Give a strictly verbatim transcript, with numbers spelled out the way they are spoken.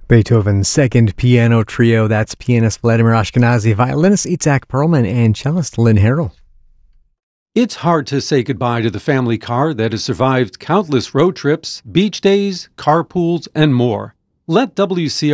Beethoven's Second Piano Trio. That's pianist Vladimir Ashkenazy, violinist Itzhak Perlman, and cellist Lynn Harrell. It's hard to say goodbye to the family car that has survived countless road trips, beach days, carpools, and more. Let W C